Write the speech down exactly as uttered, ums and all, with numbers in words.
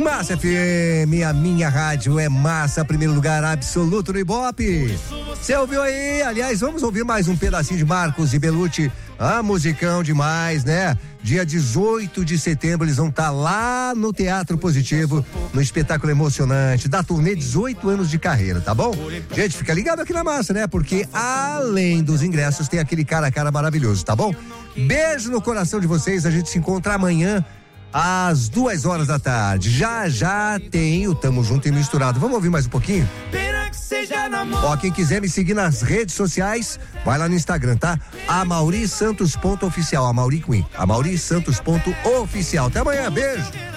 Massa F M, a minha rádio é massa, primeiro lugar absoluto no Ibope. Você ouviu aí? Aliás, vamos ouvir mais um pedacinho de Marcos e Belucci. Ah, musicão demais, né? Dia dezoito de setembro eles vão estar lá no Teatro Positivo, no espetáculo emocionante da turnê dezoito anos de carreira, tá bom? Gente, fica ligado aqui na massa, né? Porque além dos ingressos tem aquele cara a cara maravilhoso, tá bom? Beijo no coração de vocês, a gente se encontra amanhã às duas horas da tarde. Já já tem o Tamo Junto e Misturado. Vamos ouvir mais um pouquinho? Ó, quem quiser me seguir nas redes sociais, vai lá no Instagram, tá? Amaury Santos ponto oficial, Amaury Queen, Amaury Santos ponto oficial. Até amanhã, beijo!